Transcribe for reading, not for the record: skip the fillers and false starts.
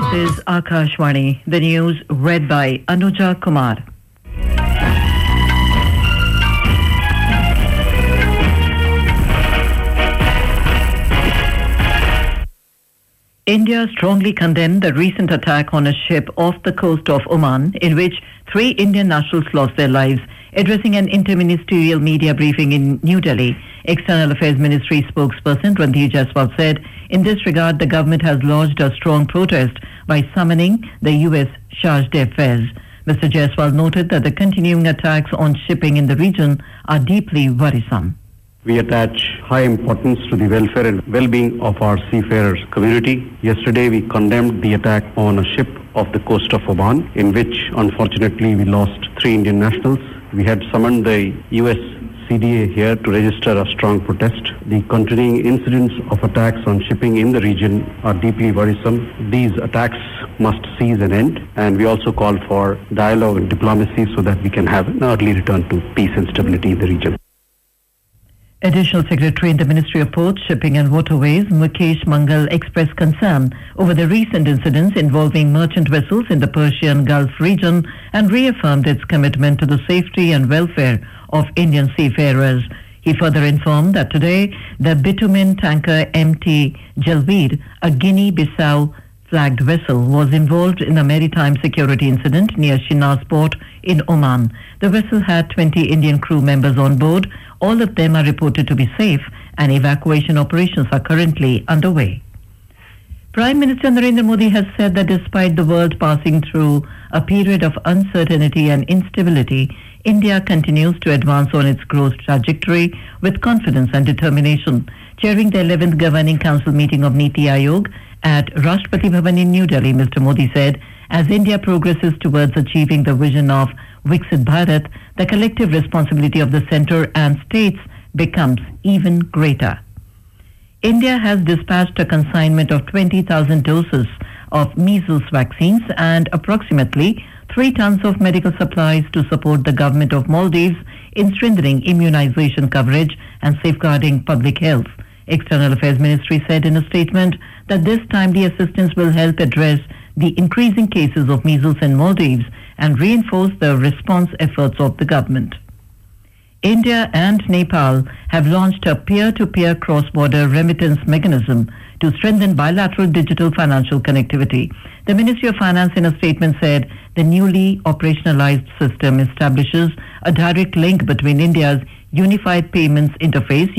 This is Akashwani, the news read by Anuja Kumar. India strongly condemned the recent attack on a ship off the coast of Oman, in which 3 Indian nationals lost their lives. Addressing an interministerial media briefing in New Delhi, External Affairs Ministry spokesperson Randhir Jaiswal said, in this regard, the government has lodged a strong protest by summoning the U.S. Charge d'Affaires. Mr. Jaiswal noted that the continuing attacks on shipping in the region are deeply worrisome. We attach high importance to the welfare and well-being of our seafarers community. Yesterday, we condemned the attack on a ship off the coast of Oman, in which, unfortunately, we lost 3 Indian nationals. We had summoned the U.S. CDA here to register a strong protest. The continuing incidents of attacks on shipping in the region are deeply worrisome. These attacks must cease and end, and we also call for dialogue and diplomacy so that we can have an early return to peace and stability in the region. Additional Secretary in the Ministry of Ports, Shipping and Waterways, Mukesh Mangal, expressed concern over the recent incidents involving merchant vessels in the Persian Gulf region and reaffirmed its commitment to the safety and welfare of Indian seafarers. He further informed that today the bitumen tanker MT Jalveed, a Guinea-Bissau flagged vessel, was involved in a maritime security incident near Shiraz port in Oman. The vessel had 20 Indian crew members on board. All of them are reported to be safe, and evacuation operations are currently underway. Prime Minister Narendra Modi has said that despite the world passing through a period of uncertainty and instability, India continues to advance on its growth trajectory with confidence and determination. Chairing the 11th Governing Council meeting of Niti Aayog at Rashtrapati Bhavan in New Delhi, Mr. Modi said, as India progresses towards achieving the vision of Viksit Bharat, the collective responsibility of the centre and states becomes even greater. India has dispatched a consignment of 20,000 doses of measles vaccines and approximately 3 tons of medical supplies to support the government of Maldives in strengthening immunization coverage and safeguarding public health. External Affairs Ministry said in a statement that this timely assistance will help address the increasing cases of measles in Maldives and reinforce the response efforts of the government. India and Nepal have launched a peer-to-peer cross-border remittance mechanism to strengthen bilateral digital financial connectivity. The Ministry of Finance in a statement said the newly operationalized system establishes a direct link between India's Unified Payments Interface